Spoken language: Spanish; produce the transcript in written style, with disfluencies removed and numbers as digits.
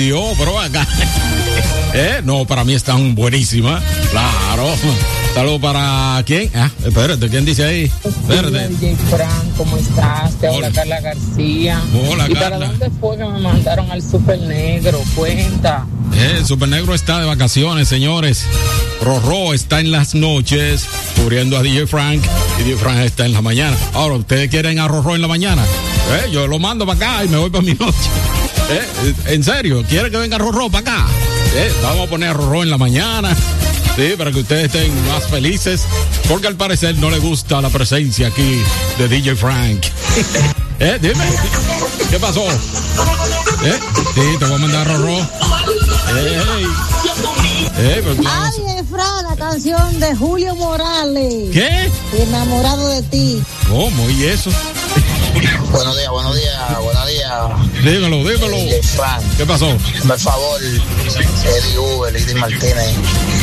Dios, pero acá. No, para mí están buenísimas. Claro. Saludos para quién. Espérate, ¿quién dice ahí? Hola, DJ Frank, ¿cómo estás? Te habla Carla García. Hola, ¿Y Carla. para dónde fue que me mandaron al Super Negro? Cuenta. El Super Negro está de vacaciones, señores. Rorró está en las noches cubriendo a DJ Frank y DJ Frank está en la mañana. Ahora, ¿ustedes quieren a Rorró en la mañana? Yo lo mando para acá y me voy para mi noche. ¿En serio? ¿Quieren que venga Rorró para acá? Vamos a poner a Rorró en la mañana. Sí, para que ustedes estén más felices, porque al parecer no le gusta la presencia aquí de DJ Frank. Dime, ¿qué pasó? Sí, te voy a mandar a Rorró. Ay, Fran, la canción de Julio Morales. ¿Qué? Enamorado de ti. ¿Cómo? ¿Y eso? Buenos días. Dímelo. Frank, ¿Qué pasó? por favor, Eddie Uber, Eddie Martínez,